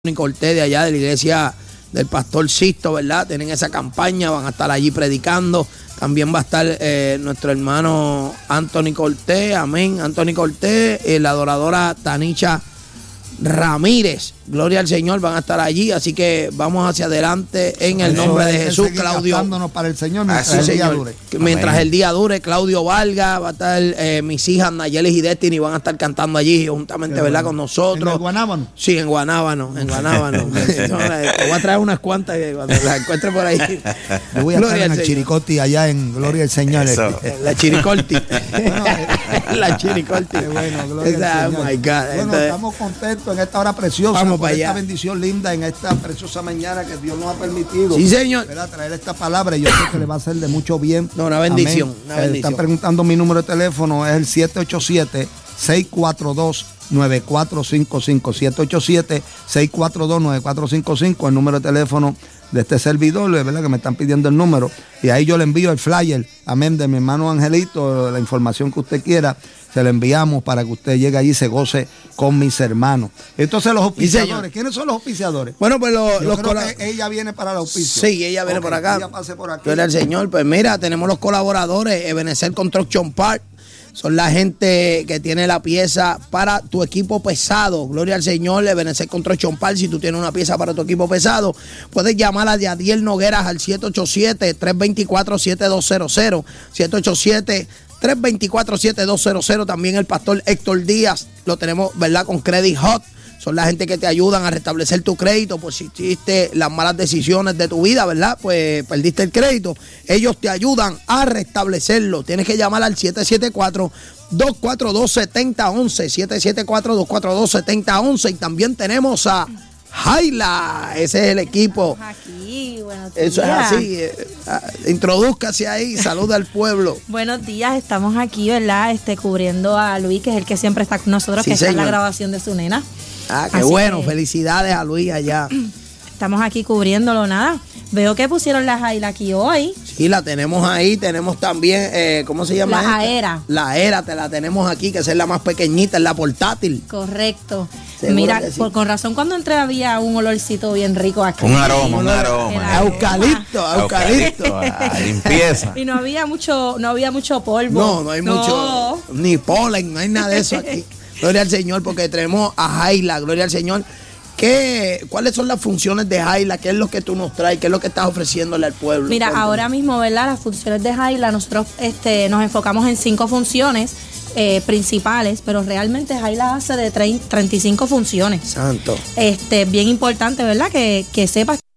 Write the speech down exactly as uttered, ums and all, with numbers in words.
Cortés de allá de la iglesia del pastor Sisto, ¿verdad? Tienen esa campaña, van a estar allí predicando. También va a estar eh, nuestro hermano Anthony Cortés, amén, Anthony Cortés, eh, la adoradora Tanicha Ramírez, gloria al Señor, van a estar allí, así que vamos hacia adelante en el nombre de Jesús. Claudio, para el Señor mientras así, el día señor, dure. mientras el día dure, Claudio Valga, va a estar eh, mis hijas Nayelis y Destiny, van a estar cantando allí juntamente, Qué ¿verdad? bueno. Con nosotros. ¿En el Guanábano? Sí, en Guanábano, en Guanábano. Te voy a traer unas cuantas que cuando las encuentre por ahí. Yo voy a Gloria estar en al el Señor. Chiricotti allá en Gloria al Señor. La Chiricolti. Bueno, La Chiricolti. Qué bueno, gloria Esa, al oh Señor. my God. Bueno, Entonces, estamos contentos en esta hora preciosa. Vamos por para esta allá. bendición linda en esta preciosa mañana que Dios nos ha permitido. Sí, señor. ¿Verdad? Traer esta palabra y yo sé que le va a hacer de mucho bien. No, una bendición, Amén. una Eh, bendición. Están preguntando mi número de teléfono, es el siete ocho siete, seis cuatro dos, nueve cuatro cinco cinco. siete ocho siete, seis cuatro dos, nueve cuatro cinco cinco, el número de teléfono de este servidor, es verdad que me están pidiendo el número, y ahí yo le envío el flyer, amén, de mi hermano Angelito, la información que usted quiera, se la enviamos para que usted llegue allí y se goce con mis hermanos. Entonces los auspiciadores, ¿quiénes son los auspiciadores? bueno, pues los, Yo los creo cola- que ella viene para el auspicio. Sí, ella viene Ok, por acá. ella pase por aquí. Gloria al Señor. Pues mira, tenemos los colaboradores, Ebenezer Construction Park. Son la gente que tiene la pieza para tu equipo pesado. Gloria al Señor, Ebenezer Construction Park. Si tú tienes una pieza para tu equipo pesado, puedes llamar a Yadiel Nogueras al siete ocho siete, tres dos cuatro, siete dos cero cero. siete ocho siete, tres dos cuatro, siete dos cero cero. También el pastor Héctor Díaz, lo tenemos, ¿verdad? Con Credit Hot. Son la gente que te ayudan a restablecer tu crédito por si hiciste las malas decisiones de tu vida, ¿verdad? Pues perdiste el crédito. Ellos te ayudan a restablecerlo. Tienes que llamar al siete siete cuatro, dos cuatro dos, siete cero uno uno. siete siete cuatro, dos cuatro dos, siete cero uno uno. Y también tenemos a Jaila. Ese es el equipo. Aquí, buenos días. Eso es así. eh, ah, Introdúzcase ahí, saluda al pueblo. Buenos días, estamos aquí, ¿verdad? Este, cubriendo a Luis, que es el que siempre está con nosotros, Sí, que está en la señor. grabación de su nena. Ah, qué Así bueno. que- Felicidades a Luis allá. Estamos aquí cubriéndolo, nada. Veo que pusieron la Jaila aquí hoy. Sí, la tenemos ahí. Tenemos también, eh, ¿cómo se llama? La esta? Aera. La Aera, te la tenemos aquí, que esa es la más pequeñita, es la portátil. Correcto. Seguro Mira, que sí. por, con razón cuando entré había un olorcito bien rico aquí. Un aroma, un El aroma. aroma. Eucalipto, eucalipto. A limpieza. Y no había mucho, no había mucho polvo. No, no hay mucho, ni polen, no hay nada de eso aquí. Gloria al Señor, porque tenemos a Jaila, gloria al Señor. ¿Qué, ¿Cuáles son las funciones de Jaila? ¿Qué es lo que tú nos traes? ¿Qué es lo que estás ofreciéndole al pueblo? Mira, Cuéntame. ahora mismo, ¿verdad? Las funciones de Jaila, nosotros este, nos enfocamos en cinco funciones eh, principales, pero realmente Jaila hace de treinta, treinta y cinco funciones. Santo. Este, bien importante, ¿verdad? Que, que sepas